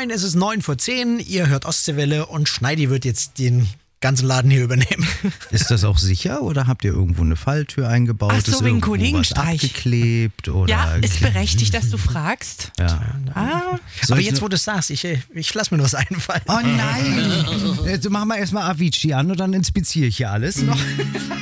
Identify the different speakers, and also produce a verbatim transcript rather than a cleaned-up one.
Speaker 1: Moin, es ist neun vor zehn, ihr hört Ostseewelle und Schneidi wird jetzt den ganzen Laden hier übernehmen.
Speaker 2: Ist das auch sicher oder habt ihr irgendwo eine Falltür eingebaut?
Speaker 3: Ach so,
Speaker 2: ist
Speaker 3: wegen
Speaker 2: irgendwo was
Speaker 3: Kollegenstreich.
Speaker 2: abgeklebt? Oder
Speaker 3: Ja, ist berechtigt, dass du fragst.
Speaker 2: Ja.
Speaker 3: Ah,
Speaker 2: Soll
Speaker 1: Aber
Speaker 2: ich
Speaker 1: jetzt,
Speaker 2: ne-
Speaker 1: wo du es sagst, ich, ich lass mir noch was einfallen.
Speaker 2: Oh nein! Jetzt machen wir erstmal Avicii an und dann inspiziere ich hier alles noch.